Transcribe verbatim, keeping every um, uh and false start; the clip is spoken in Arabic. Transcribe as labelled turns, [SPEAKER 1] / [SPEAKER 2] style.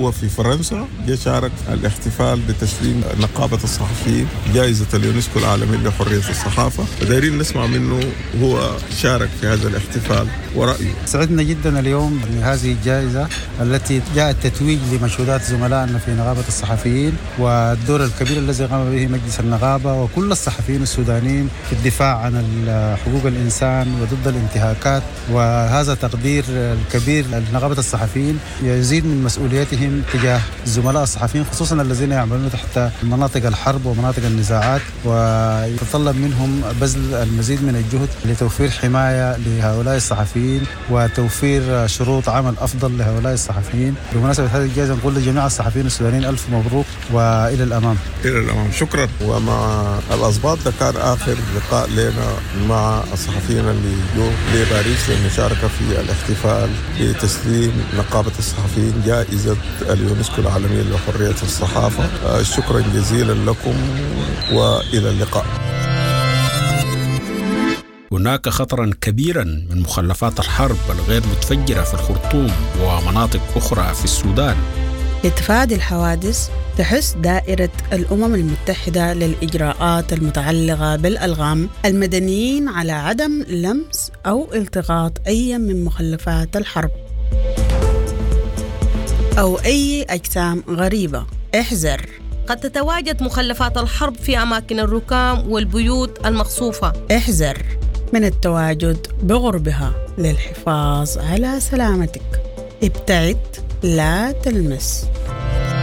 [SPEAKER 1] هو في فرنسا، جاء شارك الاحتفال بتسليم نقابة الصحفيين جائزة اليونسكو العالمية لحرية الصحافة. فدايرين نسمع منه هو شارك في هذا الاحتفال ورأيه.
[SPEAKER 2] سعدنا جدا اليوم بهذه الجائزة التي جاء التتويج لمجهودات زملائنا في نقابة الصحفيين والدور الكبير الذي قام به مجلس النقابة وكل الصحفيين السودانيين في الدفاع عن حقوق الإنسان وضد الانتهاكات. وهذا تقدير الكبير لنقابة الصحفيين يزيد من مسؤوليتهم تجاه الزملاء الصحفيين، خصوصا الذين يعملون تحت مناطق الحرب ومناطق النزاعات، ويتطلب منهم بذل المزيد من الجهد لتوفير حماية لهؤلاء الصحفيين وتوفير شروط عمل أفضل لهؤلاء الصحفيين. بمناسبة هذه الجائزة نقول لجميع الصحفيين السودانيين ألف مبروك وإلى الأمام.
[SPEAKER 1] إلى الأمام، شكرا. ومع الأصباط ده كان آخر لقاء لنا مع الصحفيين اللي جو لباريس للمشاركة في الاحتفال بتسليم نقابة الصحفيين جائزة اليونسكو العالمية لحرية الصحافة. شكرا جزيلا لكم وإلى اللقاء.
[SPEAKER 3] هناك خطرا كبيرا من مخلفات الحرب الغير متفجرة في الخرطوم ومناطق أخرى في السودان.
[SPEAKER 4] لتفادي الحوادث تحث دائرة الأمم المتحدة للإجراءات المتعلقة بالألغام المدنيين على عدم لمس أو التقاط أي من مخلفات الحرب أو أي أجسام غريبة. احذر،
[SPEAKER 5] قد تتواجد مخلفات الحرب في أماكن الركام والبيوت المخصوفة.
[SPEAKER 4] احذر من التواجد بقربها للحفاظ على سلامتك. ابتعد، لا تلمس.